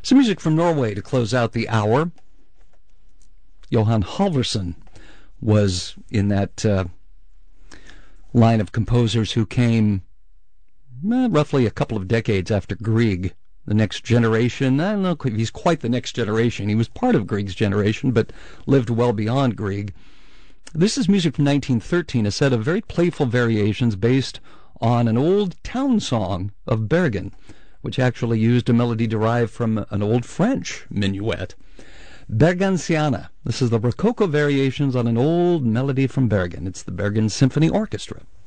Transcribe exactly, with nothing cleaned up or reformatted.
Some music from Norway to close out the hour. Johan Halvorsen was in that uh, line of composers who came eh, roughly a couple of decades after Grieg. The next generation, I don't know if he's quite the next generation. He was part of Grieg's generation, but lived well beyond Grieg. This is music from nineteen thirteen, a set of very playful variations based on an old town song of Bergen, which actually used a melody derived from an old French minuet. Bergensiana. This is the Rococo variations on an old melody from Bergen. It's the Bergen Symphony Orchestra.